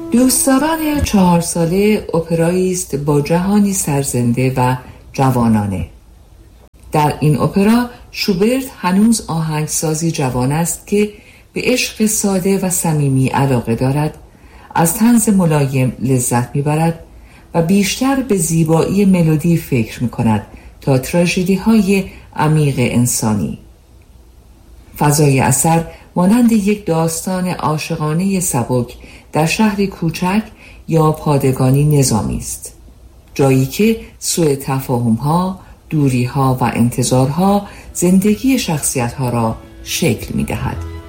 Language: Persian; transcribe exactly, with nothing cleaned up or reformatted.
دوستداران چهار ساله اپرایی است با جهانی سرزنده و جوانانه. در این اپرا شوبرت هنوز آهنگسازی جوان است که به عشق ساده و صمیمی علاقه دارد، از طنز ملایم لذت میبرد و بیشتر به زیبایی ملودی فکر میکند تا تراژدی های عمیق انسانی. فضای اثر مانند یک داستان عاشقانه سبک در شهری کوچک یا پادگانی نظامی است، جایی که سوء تفاهم‌ها، دوری‌ها و انتظارها زندگی شخصیت‌ها را شکل می‌دهد.